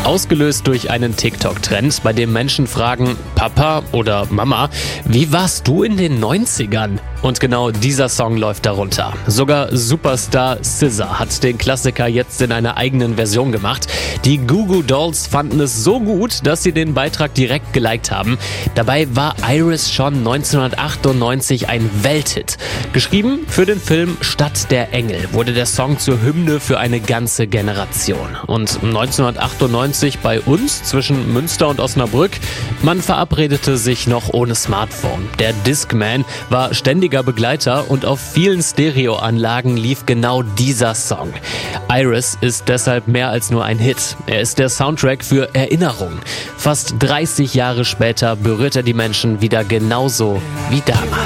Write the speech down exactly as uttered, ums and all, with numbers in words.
ausgelöst durch einen TikTok-Trend, bei dem Menschen fragen, Papa oder Mama, wie warst du in den neunzigern? Und genau dieser Song läuft darunter. Sogar Superstar S Z A hat den Klassiker jetzt in einer eigenen Version gemacht. Die Goo Goo Dolls fanden es so gut, dass sie den Beitrag direkt geliked haben. Dabei war Iris schon neunzehnhundertachtundneunzig ein Welthit. Geschrieben für den Film Stadt der Engel wurde der Song zur Hymne für eine ganze Generation. Und neunzehnhundertachtundneunzig bei uns zwischen Münster und Osnabrück, man verabredete sich noch ohne Smartphone. Der Discman war ständiger Begleiter und auf vielen Stereoanlagen lief genau dieser Song. Iris ist deshalb mehr als nur ein Hit. Er ist der Soundtrack für Erinnerung. Fast dreißig Jahre später berührt er die Menschen wieder genauso wie damals.